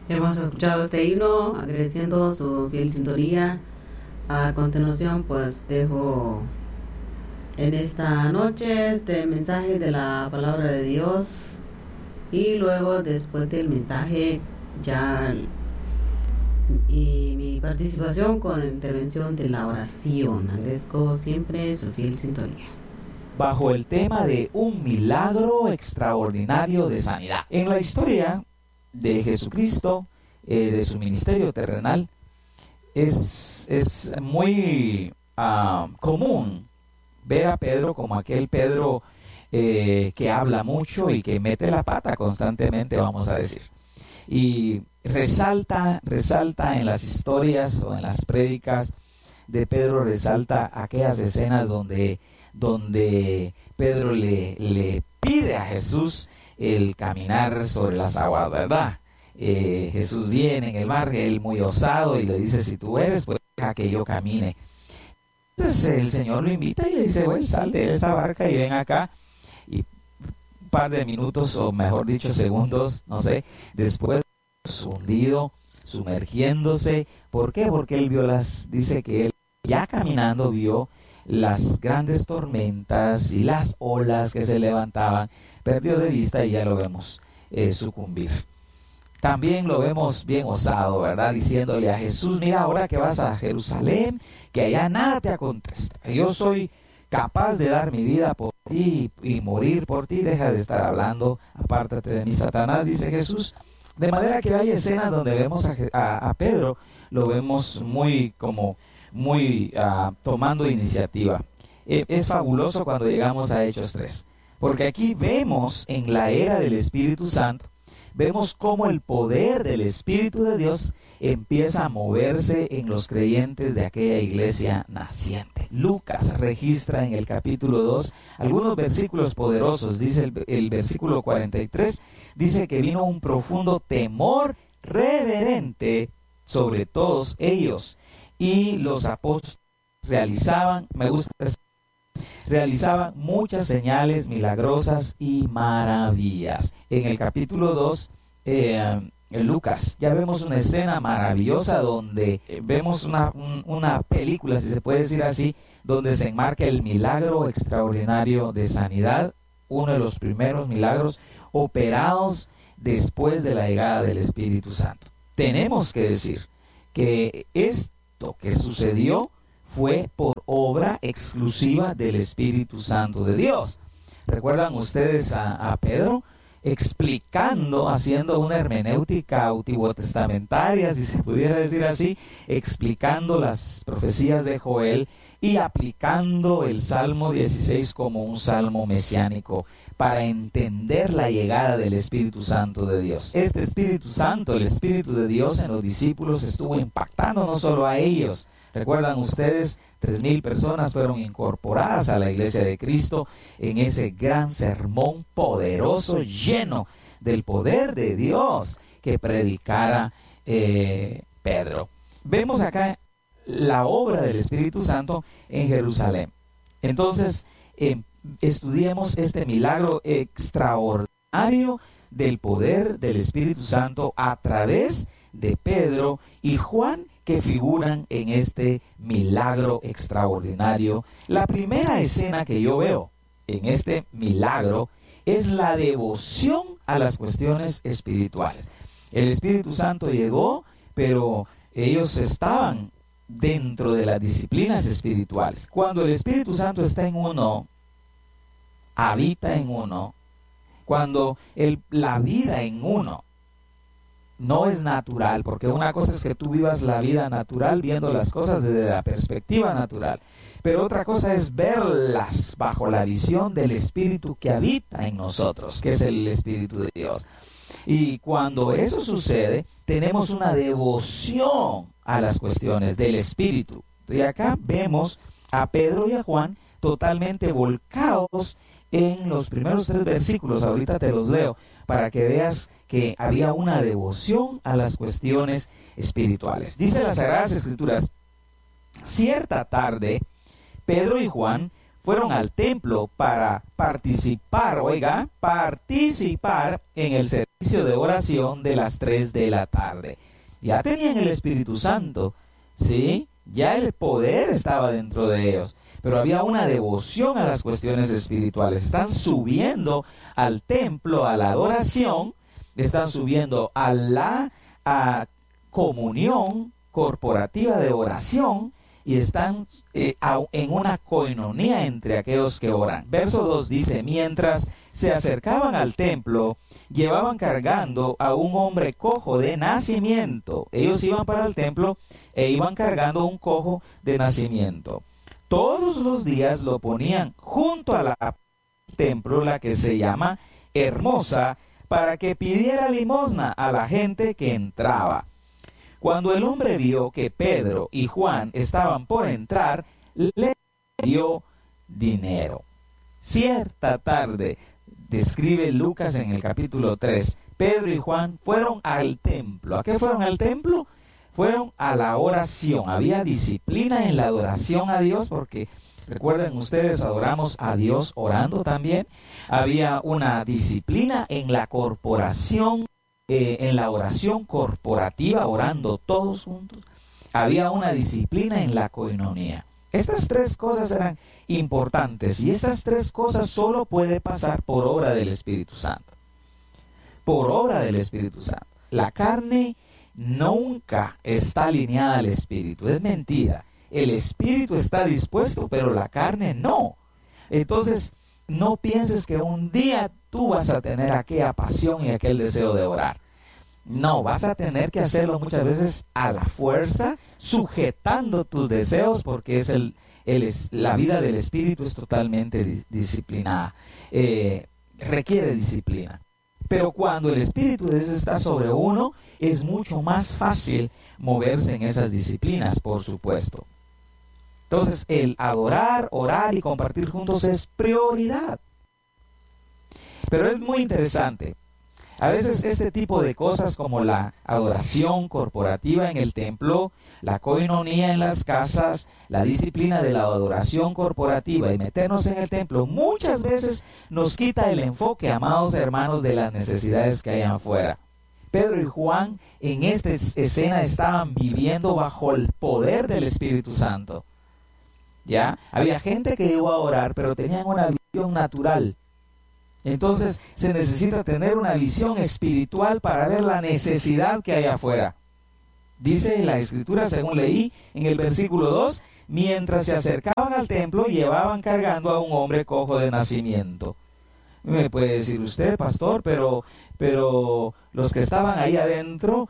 Hemos escuchado este himno agradeciendo su fiel sintonía. A continuación, pues dejo en esta noche este mensaje de la palabra de Dios y luego después del mensaje ya y mi participación con la intervención de la oración. Agradezco siempre su fiel sintonía. Bajo el tema de un milagro extraordinario de sanidad. En la historia de Jesucristo, de su ministerio terrenal, es muy común ver a Pedro como aquel Pedro que habla mucho y que mete la pata constantemente, vamos a decir. Y resalta en las historias o en las prédicas de Pedro, resalta aquellas escenas donde Pedro le pide a Jesús el caminar sobre las aguas, ¿verdad? Jesús viene en el mar, él muy osado, y le dice: si tú eres, pues deja que yo camine. Entonces el Señor lo invita y le dice: bueno, sal de esa barca y ven acá. Y un par de minutos, o mejor dicho segundos, no sé, después, hundido, sumergiéndose. ¿Por qué? Porque él dice que él ya caminando vio las grandes tormentas y las olas que se levantaban, perdió de vista y ya lo vemos sucumbir. También lo vemos bien osado, ¿verdad? Diciéndole a Jesús: mira, ahora que vas a Jerusalén, que allá nada te acontezca. Yo soy capaz de dar mi vida por ti y morir por ti. Deja de estar hablando, apártate de mí, Satanás, dice Jesús. De manera que hay escenas donde vemos a Pedro, lo vemos muy tomando iniciativa. Es fabuloso cuando llegamos a Hechos 3, porque aquí vemos en la era del Espíritu Santo, vemos cómo el poder del Espíritu de Dios empieza a moverse en los creyentes de aquella iglesia naciente. Lucas registra en el capítulo 2 algunos versículos poderosos. Dice el versículo 43, dice que vino un profundo temor reverente sobre todos ellos, y los apóstoles realizaban muchas señales milagrosas y maravillas. En el capítulo 2, en Lucas, ya vemos una escena maravillosa donde vemos una película, si se puede decir así, donde se enmarca el milagro extraordinario de sanidad, uno de los primeros milagros operados después de la llegada del Espíritu Santo. Tenemos que decir que esto que sucedió fue por obra exclusiva del Espíritu Santo de Dios. ¿Recuerdan ustedes a Pedro explicando, haciendo una hermenéutica antibotestamentaria, si se pudiera decir así, explicando las profecías de Joel y aplicando el Salmo 16 como un salmo mesiánico para entender la llegada del Espíritu Santo de Dios? Este Espíritu Santo, el Espíritu de Dios en los discípulos, estuvo impactando no solo a ellos. ¿Recuerdan ustedes? 3,000 personas fueron incorporadas a la iglesia de Cristo en ese gran sermón poderoso, lleno del poder de Dios que predicara Pedro. Vemos acá la obra del Espíritu Santo en Jerusalén. Entonces, estudiemos este milagro extraordinario del poder del Espíritu Santo a través de Pedro y Juan, que figuran en este milagro extraordinario. La primera escena que yo veo en este milagro es la devoción a las cuestiones espirituales. El Espíritu Santo llegó, pero ellos estaban dentro de las disciplinas espirituales. Cuando el Espíritu Santo está en uno, habita en uno, cuando la vida en uno no es natural, porque una cosa es que tú vivas la vida natural viendo las cosas desde la perspectiva natural, pero otra cosa es verlas bajo la visión del Espíritu que habita en nosotros, que es el Espíritu de Dios. Y cuando eso sucede, tenemos una devoción a las cuestiones del Espíritu. Y acá vemos a Pedro y a Juan totalmente volcados en los primeros 3 versículos. Ahorita te los leo para que veas que había una devoción a las cuestiones espirituales. Dice las Sagradas Escrituras: cierta tarde, Pedro y Juan fueron al templo para participar en el servicio de oración de las 3 de la tarde. Ya tenían el Espíritu Santo, ¿sí? Ya el poder estaba dentro de ellos, pero había una devoción a las cuestiones espirituales. Están subiendo al templo, a la adoración, están subiendo a la comunión corporativa de oración, y están en una coinonía entre aquellos que oran. Verso 2 dice: mientras se acercaban al templo, llevaban cargando a un hombre cojo de nacimiento. Ellos iban para el templo e iban cargando un cojo de nacimiento. Todos los días lo ponían junto a la templo, la que se llama Hermosa, para que pidiera limosna a la gente que entraba. Cuando el hombre vio que Pedro y Juan estaban por entrar, le dio dinero. Cierta tarde, describe Lucas en el capítulo 3, Pedro y Juan fueron al templo. ¿A qué fueron al templo? Fueron a la oración. Había disciplina en la adoración a Dios, porque recuerden ustedes, adoramos a Dios orando también. Había una disciplina en la corporación, en la oración corporativa, orando todos juntos. Había una disciplina en la coinonía. Estas 3 cosas eran importantes, y estas 3 cosas solo puede pasar por obra del Espíritu Santo. Por obra del Espíritu Santo. La carne nunca está alineada al Espíritu. Es mentira. El Espíritu está dispuesto, pero la carne no. Entonces, no pienses que un día tú vas a tener aquella pasión y aquel deseo de orar. No, vas a tener que hacerlo muchas veces a la fuerza, sujetando tus deseos, porque la vida del Espíritu es totalmente disciplinada. Requiere disciplina. Pero cuando el Espíritu de Dios está sobre uno, es mucho más fácil moverse en esas disciplinas, por supuesto. Entonces, el adorar, orar y compartir juntos es prioridad. Pero es muy interesante. A veces este tipo de cosas, como la adoración corporativa en el templo, la coinonía en las casas, la disciplina de la adoración corporativa y meternos en el templo, muchas veces nos quita el enfoque, amados hermanos, de las necesidades que hay afuera. Pedro y Juan en esta escena estaban viviendo bajo el poder del Espíritu Santo. ¿Ya? Había gente que iba a orar, pero tenían una visión natural. Entonces se necesita tener una visión espiritual para ver la necesidad que hay afuera. Dice la Escritura, según leí en el versículo 2, mientras se acercaban al templo, llevaban cargando a un hombre cojo de nacimiento. Me puede decir usted, pastor, pero los que estaban ahí adentro,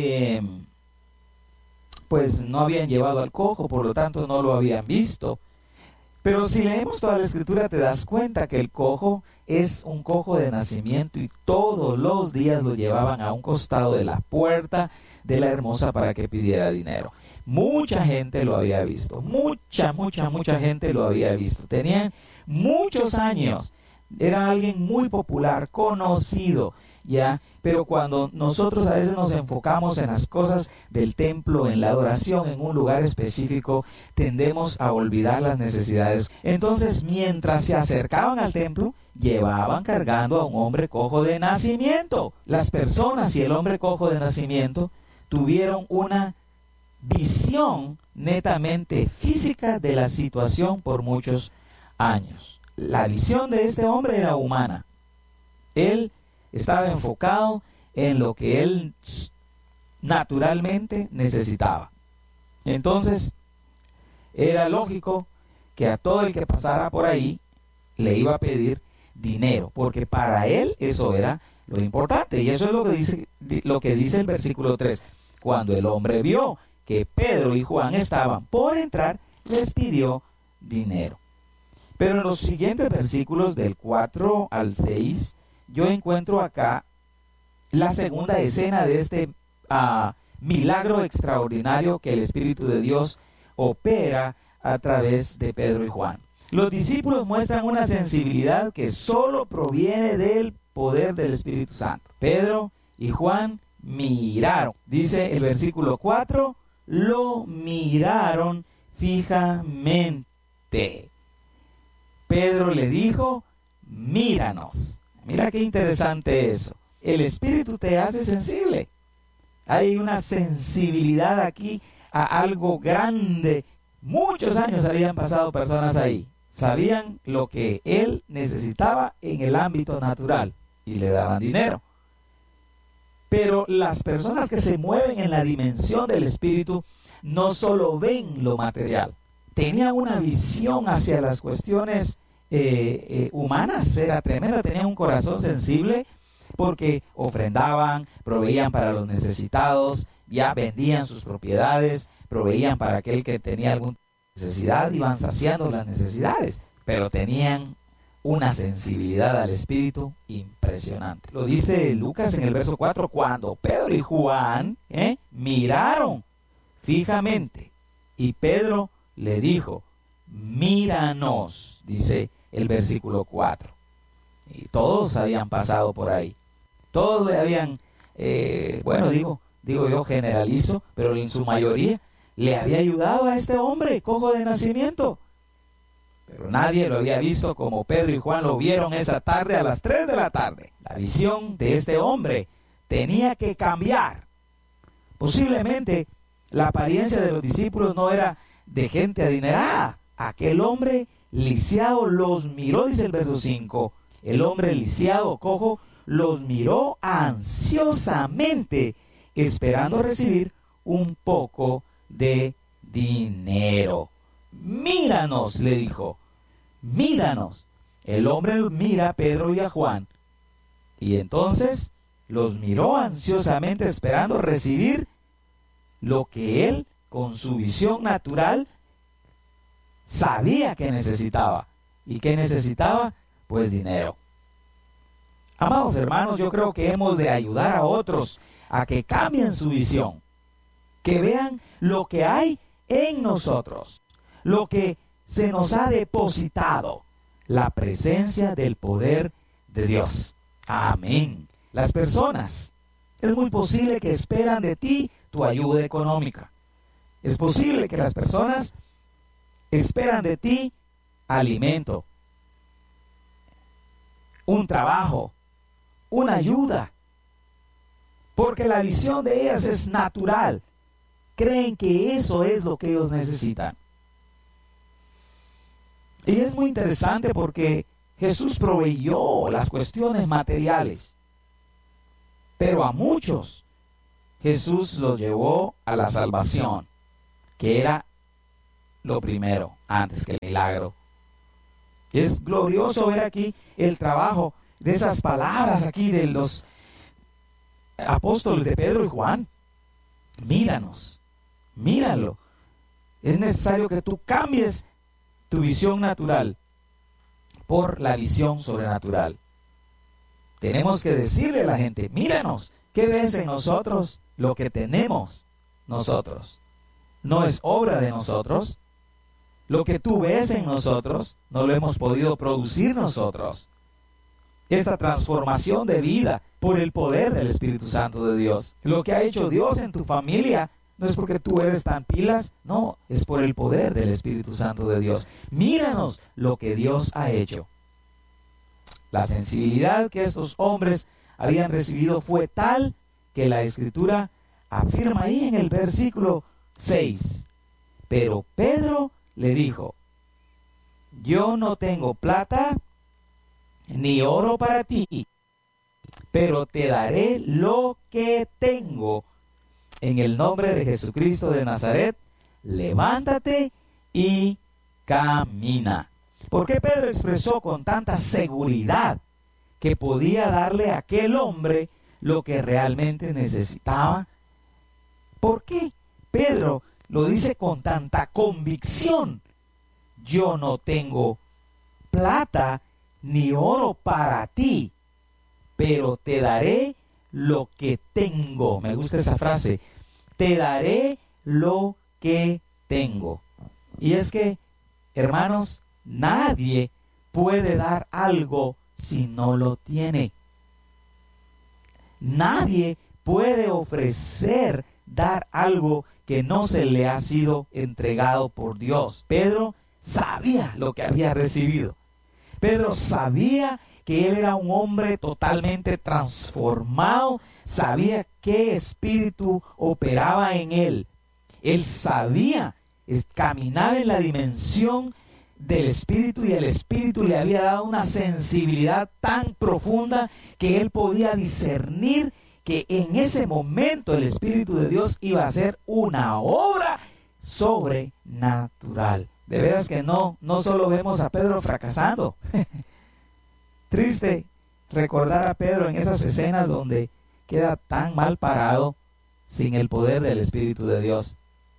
pues no habían llevado al cojo, por lo tanto no lo habían visto. Pero si leemos toda la Escritura, te das cuenta que el cojo es un cojo de nacimiento, y todos los días lo llevaban a un costado de la puerta de la Hermosa para que pidiera dinero. Mucha gente lo había visto, mucha gente lo había visto. Tenían muchos años, era alguien muy popular, conocido, ¿ya? Pero cuando nosotros a veces nos enfocamos en las cosas del templo, en la adoración, en un lugar específico, tendemos a olvidar las necesidades. Entonces, mientras se acercaban al templo, llevaban cargando a un hombre cojo de nacimiento. Las personas y el hombre cojo de nacimiento tuvieron una visión netamente física de la situación por muchos años. La visión de este hombre era humana. Él estaba enfocado en lo que él naturalmente necesitaba. Entonces, era lógico que a todo el que pasara por ahí le iba a pedir dinero, porque para él eso era lo importante. Y eso es lo que dice el versículo 3. Cuando el hombre vio que Pedro y Juan estaban por entrar, les pidió dinero. Pero en los siguientes versículos, del 4 al 6, yo encuentro acá la segunda escena de este milagro extraordinario que el Espíritu de Dios opera a través de Pedro y Juan. Los discípulos muestran una sensibilidad que solo proviene del poder del Espíritu Santo. Pedro y Juan miraron, dice el versículo 4, lo miraron fijamente. Pedro le dijo, míranos. Mira qué interesante eso. El Espíritu te hace sensible. Hay una sensibilidad aquí a algo grande. Muchos años habían pasado personas ahí. Sabían lo que él necesitaba en el ámbito natural y le daban dinero. Pero las personas que se mueven en la dimensión del Espíritu no solo ven lo material. Tenían una visión hacia las cuestiones humanas, era tremenda. Tenían un corazón sensible porque ofrendaban, proveían para los necesitados, ya vendían sus propiedades, proveían para aquel que tenía alguna necesidad, iban saciando las necesidades, pero tenían una sensibilidad al Espíritu impresionante. Lo dice Lucas en el verso 4, cuando Pedro y Juan miraron fijamente, y Pedro le dijo, míranos, dice el versículo 4. Y todos habían pasado por ahí. Todos le habían, digo yo generalizo, pero en su mayoría le había ayudado a este hombre cojo de nacimiento. Pero nadie lo había visto como Pedro y Juan lo vieron esa tarde a las 3 de la tarde. La visión de este hombre tenía que cambiar. Posiblemente la apariencia de los discípulos no era de gente adinerada. Aquel hombre lisiado los miró, dice el verso 5. El hombre lisiado, cojo, los miró ansiosamente, esperando recibir un poco de dinero. Míranos, le dijo, míranos. El hombre mira a Pedro y a Juan, y entonces los miró ansiosamente, esperando recibir lo que él, con su visión natural, sabía que necesitaba. ¿Y qué necesitaba? Pues dinero. Amados hermanos, yo creo que hemos de ayudar a otros a que cambien su visión, que vean lo que hay en nosotros, lo que se nos ha depositado, la presencia del poder de Dios. Amén. Las personas, es muy posible que esperan de ti tu ayuda económica. Es posible que las personas esperan de ti alimento, un trabajo, una ayuda, porque la visión de ellas es natural. Creen que eso es lo que ellos necesitan. Y es muy interesante porque Jesús proveyó las cuestiones materiales, pero a muchos Jesús los llevó a la salvación, que era lo primero antes que el milagro. Es glorioso ver aquí el trabajo de esas palabras aquí de los apóstoles de Pedro y Juan. Míranos, míralo. Es necesario que tú cambies tu visión natural por la visión sobrenatural. Tenemos que decirle a la gente, míranos, ¿qué ves en nosotros? Lo que tenemos nosotros. No es obra de nosotros. Lo que tú ves en nosotros no lo hemos podido producir nosotros. Esta transformación de vida por el poder del Espíritu Santo de Dios. Lo que ha hecho Dios en tu familia no es porque tú eres tan pilas, no, es por el poder del Espíritu Santo de Dios. Míranos lo que Dios ha hecho. La sensibilidad que estos hombres habían recibido fue tal que la Escritura afirma ahí en el versículo 6. Pero Pedro le dijo, yo no tengo plata ni oro para ti, pero te daré lo que tengo. En el nombre de Jesucristo de Nazaret, levántate y camina. ¿Por qué Pedro expresó con tanta seguridad que podía darle a aquel hombre lo que realmente necesitaba? ¿Por qué Pedro lo dice con tanta convicción? Yo no tengo plata ni oro para ti, pero te daré lo que tengo. Me gusta esa frase. Te daré lo que tengo. Y es que, hermanos, nadie puede dar algo si no lo tiene. Nadie puede ofrecer, dar algo que no se le ha sido entregado por Dios. Pedro sabía lo que había recibido. Pedro sabía que él era un hombre totalmente transformado, sabía qué espíritu operaba en él. Él sabía, caminaba en la dimensión del espíritu, y el espíritu le había dado una sensibilidad tan profunda que él podía discernir que en ese momento el Espíritu de Dios iba a hacer una obra sobrenatural. De veras que no solo vemos a Pedro fracasando. Triste recordar a Pedro en esas escenas donde queda tan mal parado sin el poder del Espíritu de Dios.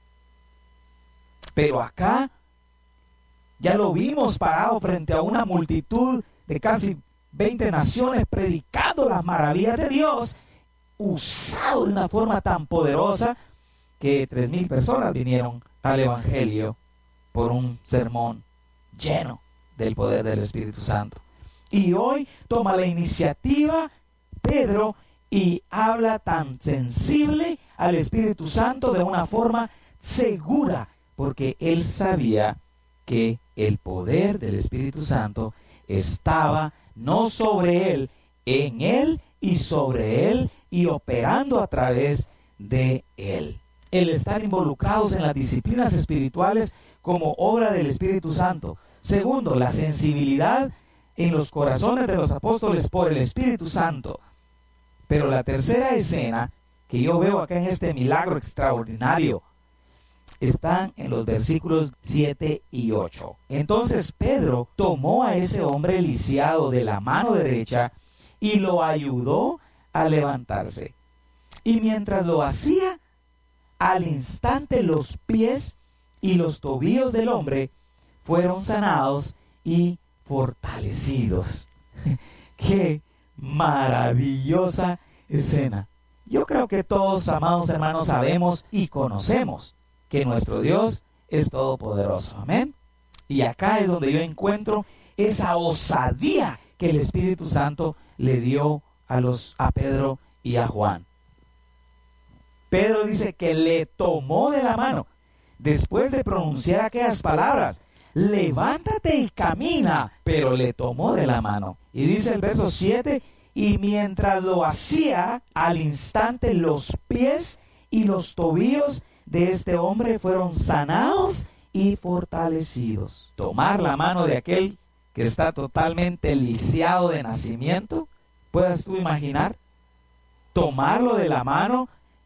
Pero acá ya lo vimos parado frente a una multitud de casi 20 naciones predicando las maravillas de Dios, usado de una forma tan poderosa que 3,000 personas vinieron al Evangelio por un sermón lleno del poder del Espíritu Santo. Y hoy toma la iniciativa Pedro y habla tan sensible al Espíritu Santo de una forma segura, porque él sabía que el poder del Espíritu Santo estaba no sobre él, en él y sobre él y operando a través de él. El estar involucrados en las disciplinas espirituales como obra del Espíritu Santo. Segundo, la sensibilidad en los corazones de los apóstoles por el Espíritu Santo. Pero la tercera escena que yo veo acá en este milagro extraordinario están en los versículos 7 y 8. Entonces Pedro tomó a ese hombre lisiado de la mano derecha y lo ayudó a levantarse. Y mientras lo hacía, al instante los pies y los tobillos del hombre fueron sanados y fortalecidos. ¡Qué maravillosa escena! Yo creo que todos, amados hermanos, sabemos y conocemos que nuestro Dios es todopoderoso. Amén. Y acá es donde yo encuentro esa osadía que el Espíritu Santo le dio a Pedro y a Juan. Pedro dice que le tomó de la mano después de pronunciar aquellas palabras: levántate y camina, pero le tomó de la mano. Y dice el verso 7, y mientras lo hacía, al instante los pies y los tobillos de este hombre fueron sanados y fortalecidos. Tomar la mano de aquel que está totalmente lisiado de nacimiento, ¿puedes tú imaginar? Tomarlo de la mano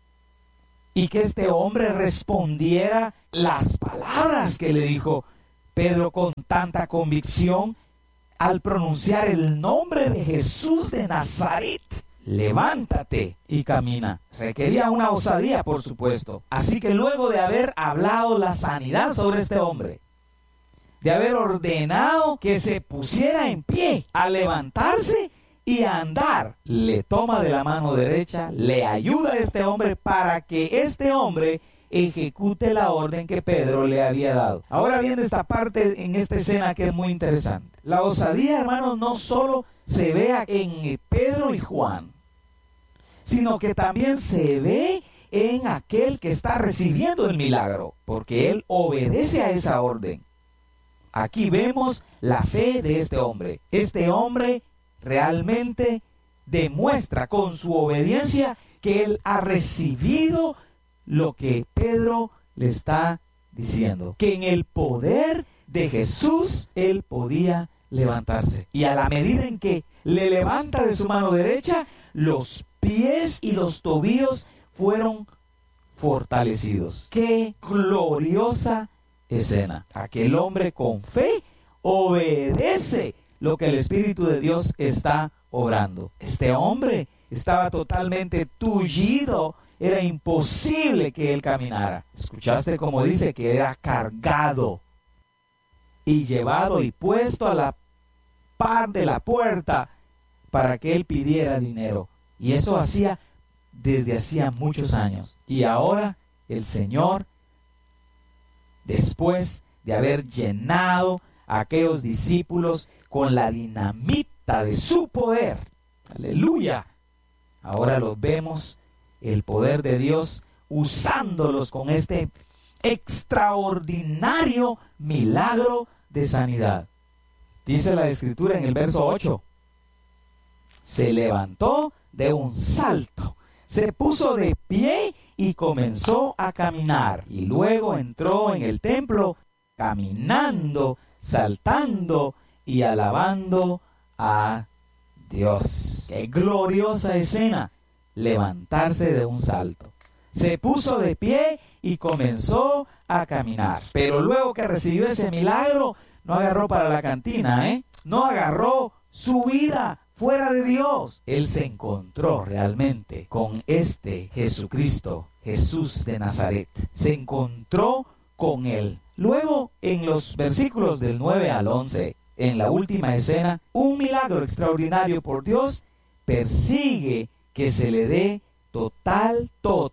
y que este hombre respondiera las palabras que le dijo Pedro con tanta convicción al pronunciar el nombre de Jesús de Nazaret. Levántate y camina. Requería una osadía, por supuesto. Así que luego de haber hablado la sanidad sobre este hombre, de haber ordenado que se pusiera en pie, a levantarse y a andar, le toma de la mano derecha, le ayuda a este hombre para que este hombre ejecute la orden que Pedro le había dado. Ahora viene esta parte en esta escena que es muy interesante. La osadía, hermanos, no solo se ve en Pedro y Juan, sino que también se ve en aquel que está recibiendo el milagro, porque él obedece a esa orden. Aquí vemos la fe de este hombre. Este hombre realmente demuestra con su obediencia que él ha recibido lo que Pedro le está diciendo, que en el poder de Jesús él podía levantarse. Y a la medida en que le levanta de su mano derecha, los pies y los tobillos fueron fortalecidos. ¡Qué gloriosa escena! Aquel hombre con fe obedece lo que el Espíritu de Dios está obrando. Este hombre estaba totalmente tullido. Era imposible que él caminara. ¿Escuchaste cómo dice que era cargado y llevado y puesto a la par de la puerta para que él pidiera dinero? Y eso hacía desde hacía muchos años. Y ahora el Señor, después de haber llenado a aquellos discípulos con la dinamita de su poder, aleluya, ahora los vemos, el poder de Dios usándolos con este extraordinario milagro de sanidad. Dice la Escritura en el verso 8. Se levantó de un salto, se puso de pie y comenzó a caminar. Y luego entró en el templo caminando, saltando y alabando a Dios. ¡Qué gloriosa escena! Levantarse de un salto. Se puso de pie y comenzó a caminar. Pero luego que recibió ese milagro, no agarró para la cantina, no agarró su vida fuera de Dios. Él se encontró realmente con este Jesucristo, Jesús de Nazaret. Se encontró con él. Luego, en los versículos del 9 al 11, en la última escena, un milagro extraordinario por Dios persigue que se le dé total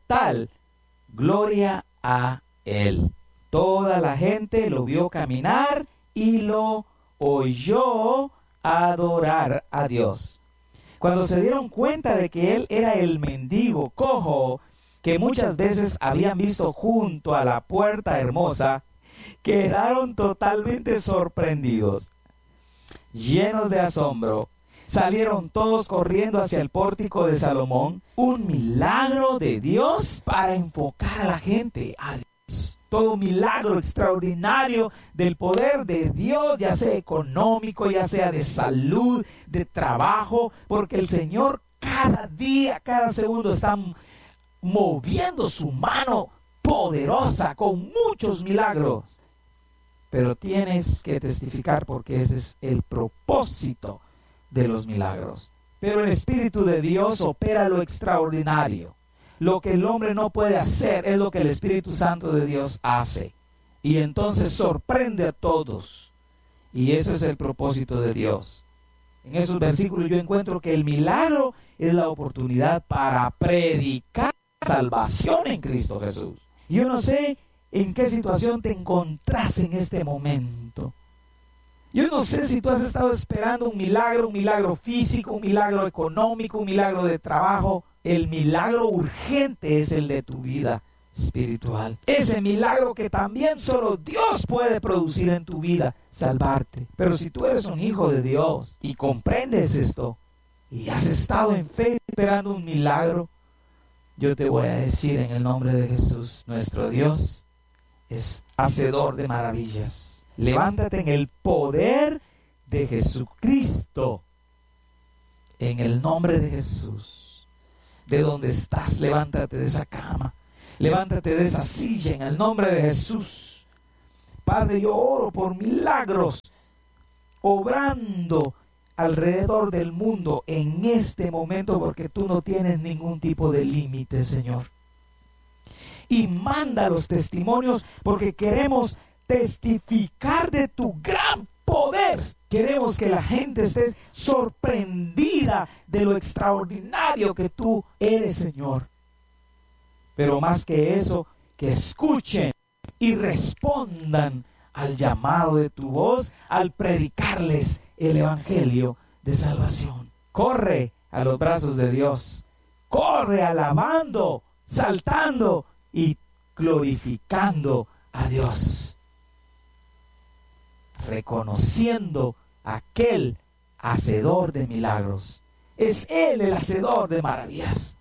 gloria a él. Toda la gente lo vio caminar y lo oyó adorar a Dios. Cuando se dieron cuenta de que él era el mendigo cojo que muchas veces habían visto junto a la puerta hermosa, quedaron totalmente sorprendidos. Llenos de asombro, salieron todos corriendo hacia el pórtico de Salomón. Un milagro de Dios para enfocar a la gente a Dios. Todo milagro extraordinario del poder de Dios, ya sea económico, ya sea de salud, de trabajo, porque el Señor cada día, cada segundo está moviendo su mano poderosa con muchos milagros. Pero tienes que testificar, porque ese es el propósito de los milagros. Pero el Espíritu de Dios opera lo extraordinario. Lo que el hombre no puede hacer es lo que el Espíritu Santo de Dios hace. Y entonces sorprende a todos. Y ese es el propósito de Dios. En esos versículos yo encuentro que el milagro es la oportunidad para predicar salvación en Cristo Jesús. Yo no sé en qué situación te encontrás en este momento. Yo no sé si tú has estado esperando un milagro físico, un milagro económico, un milagro de trabajo. El milagro urgente es el de tu vida espiritual. Ese milagro que también solo Dios puede producir en tu vida, salvarte. Pero si tú eres un hijo de Dios y comprendes esto y has estado en fe esperando un milagro, yo te voy a decir en el nombre de Jesús, nuestro Dios es hacedor de maravillas. Levántate en el poder de Jesucristo. En el nombre de Jesús. De donde estás, levántate de esa cama. Levántate de esa silla en el nombre de Jesús. Padre, yo oro por milagros obrando alrededor del mundo en este momento, porque tú no tienes ningún tipo de límite, Señor. Y manda los testimonios, porque queremos testificar de tu gran poder. Queremos que la gente esté sorprendida de lo extraordinario que tú eres, Señor. Pero más que eso, que escuchen y respondan al llamado de tu voz al predicarles el evangelio de salvación. Corre a los brazos de Dios. Corre alabando, saltando y glorificando a Dios. Reconociendo a aquel hacedor de milagros. Es Él el hacedor de maravillas.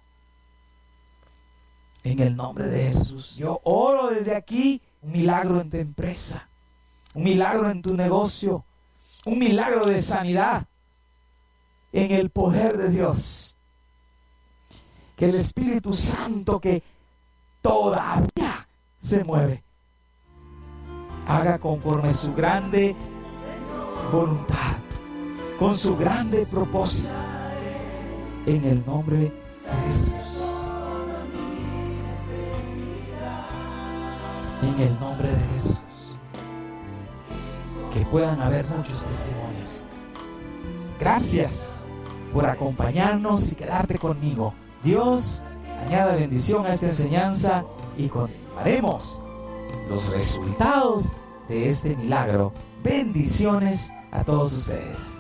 En el nombre de Jesús, yo oro desde aquí un milagro en tu empresa, un milagro en tu negocio, un milagro de sanidad en el poder de Dios. Que el Espíritu Santo, que todavía se mueve, haga conforme su grande voluntad, con su grande propósito, en el nombre de Jesús. En el nombre de Jesús. Que puedan haber muchos testimonios. Gracias por acompañarnos y quedarte conmigo. Dios añada bendición a esta enseñanza y continuaremos los resultados de este milagro. Bendiciones a todos ustedes.